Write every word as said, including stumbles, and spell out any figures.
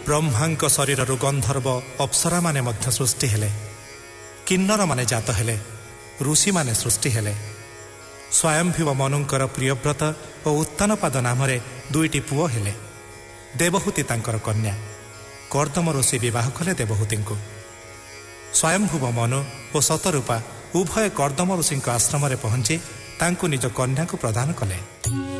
ବ୍ରହ୍ମାଙ୍କ ଶରୀରରୁ ଗନ୍ଧର୍ବ ଅପ୍ସରାମାନେ ମଧ୍ୟ ସୃଷ୍ଟି ହେଲେ। କିନ୍ନରମାନେ ଜାତ ହେଲେ, ଋଷିମାନେ ସୃଷ୍ଟି ହେଲେ। ସ୍ୱୟଂଭୁବ ମନୁଙ୍କର ପ୍ରିୟବ୍ରତ ଓ ଉତ୍ତାନପାଦ ନାମରେ ଦୁଇଟି ପୁଅ ହେଲେ। ଦେବହୂତି ତାଙ୍କର କନ୍ୟା। କର୍ଦ୍ଦମ ଋଷି ବିବାହ କଲେ ଦେବହୂତିଙ୍କୁ। ସ୍ୱୟଂଭୁବ ମନୁ ଓ ଶତରୂପା ଉଭୟ କର୍ଦ୍ଦମ ଋଷିଙ୍କ ଆଶ୍ରମରେ ପହଞ୍ଚି ତାଙ୍କୁ ନିଜ କନ୍ୟାକୁ ପ୍ରଦାନ କଲେ।